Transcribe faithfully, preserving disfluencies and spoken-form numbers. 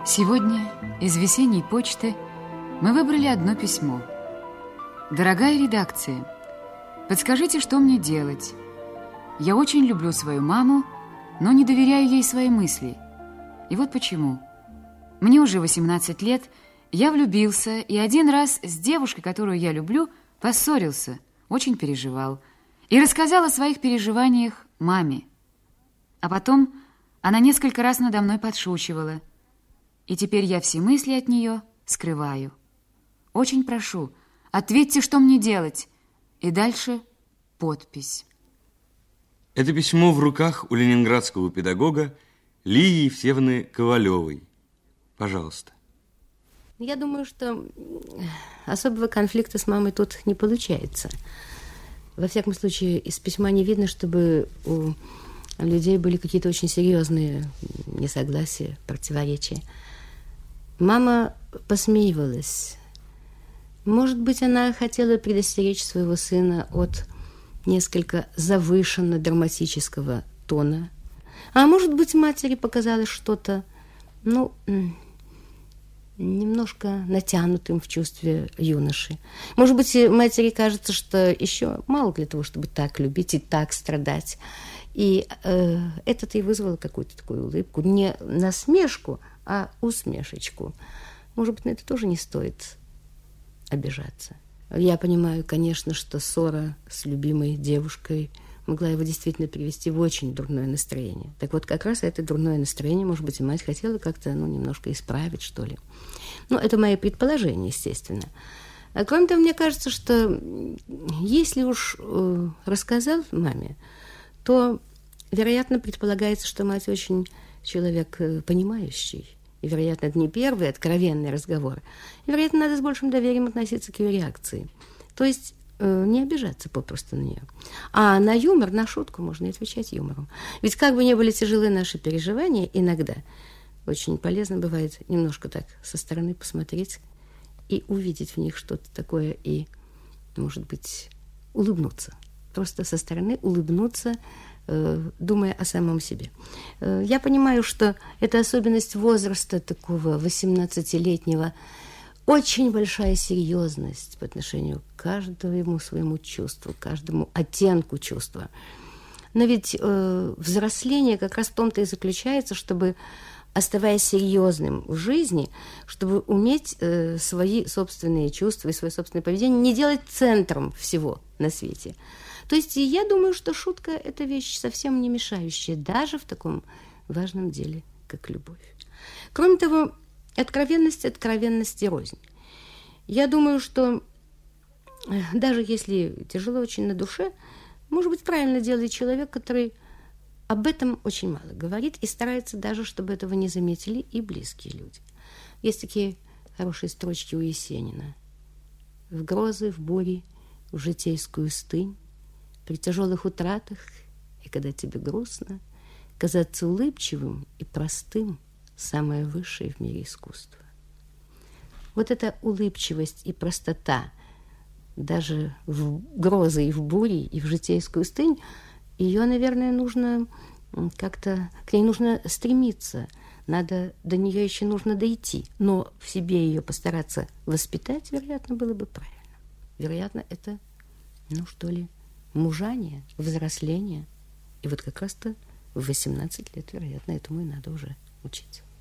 Сегодня из весенней почты мы выбрали одно письмо. Дорогая редакция, подскажите, что мне делать? Я очень люблю свою маму, но не доверяю ей свои мысли. И вот почему. Мне уже восемнадцать лет, я влюбился, и один раз с девушкой, которую я люблю, поссорился, очень переживал. И рассказал о своих переживаниях маме. А потом она несколько раз надо мной подшучивала. И теперь я все мысли от нее скрываю. Очень прошу, ответьте, что мне делать. И дальше подпись. Это письмо в руках у ленинградского педагога Лии Евсеевны Ковалевой. Пожалуйста. Я думаю, что особого конфликта с мамой тут не получается. Во всяком случае, из письма не видно, чтобы у людей были какие-то очень серьезные несогласия, противоречия. Мама посмеивалась. Может быть, она хотела предостеречь своего сына от несколько завышенно драматического тона. А может быть, матери показалось что-то, ну, немножко натянутым в чувстве юноши. Может быть, матери кажется, что еще мало для того, чтобы так любить и так страдать. И э, это-то и вызвало какую-то такую улыбку. Не насмешку, а усмешечку. Может быть, на это тоже не стоит обижаться. Я понимаю, конечно, что ссора с любимой девушкой могла его действительно привести в очень дурное настроение. Так вот, как раз это дурное настроение, может быть, и мать хотела как-то, ну, немножко исправить, что ли. Ну, это мои предположения, естественно. А кроме того, мне кажется, что если уж э, рассказал маме, то, вероятно, предполагается, что мать очень человек понимающий. И, вероятно, это не первый откровенный разговор. И, вероятно, надо с большим доверием относиться к ее реакции. То есть э, не обижаться попросту на нее. А на юмор, на шутку можно отвечать юмором. Ведь как бы ни были тяжелы наши переживания, иногда очень полезно бывает немножко так со стороны посмотреть и увидеть в них что-то такое и, может быть, улыбнуться. Просто со стороны улыбнуться, э, думая о самом себе. Э, я понимаю, что это особенность возраста такого восемнадцатилетнего, очень большая серьезность по отношению к каждому своему чувству, каждому оттенку чувства. Но ведь э, взросление как раз в том-то и заключается, чтобы, оставаясь серьезным в жизни, чтобы уметь э, свои собственные чувства и свое собственное поведение не делать центром всего на свете. То есть я думаю, что шутка – это вещь совсем не мешающая, даже в таком важном деле, как любовь. Кроме того, откровенность откровенности рознь. Я думаю, что даже если тяжело очень на душе, может быть, правильно делает человек, который об этом очень мало говорит и старается даже, чтобы этого не заметили и близкие люди. Есть такие хорошие строчки у Есенина. «В грозы, в бури, в житейскую стынь, при тяжелых утратах, и когда тебе грустно, казаться улыбчивым и простым – самое высшее в мире искусство». Вот эта улыбчивость и простота, даже в грозы и в бури, и в житейскую стынь, ее, наверное, нужно как-то, к ней нужно стремиться, надо, до нее еще нужно дойти, но в себе ее постараться воспитать, вероятно, было бы правильно. Вероятно, это, ну что ли, мужание, взросление. И вот как раз-то в восемнадцать лет, вероятно, этому и надо уже учиться.